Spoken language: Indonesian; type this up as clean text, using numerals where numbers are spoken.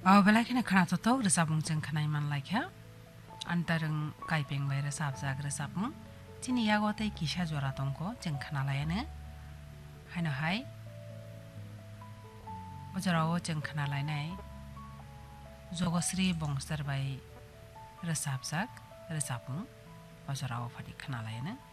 Belakina khana to tok resabung jeng khanai man laikha antarung kaipeng bai resab jak resabung chini yago tei kisa jora tongko jeng khana layane haino hai ojorao jeng khana lainai Jogosri bongster bai resab jak resabung ojorao phadi khana layane